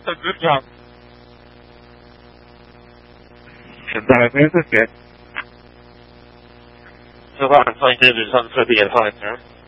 a good job. Diagnosis, good. So what I'm trying to do is I'm for the advisor.